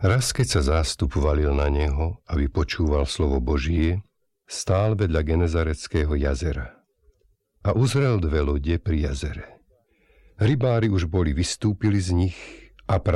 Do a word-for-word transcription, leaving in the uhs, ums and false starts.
Raz, keď sa zástup valil na neho, aby počúval slovo Božie, stál vedľa Genezareckého jazera a uzrel dve lode pri jazere. Rybári už boli vystúpili z nich a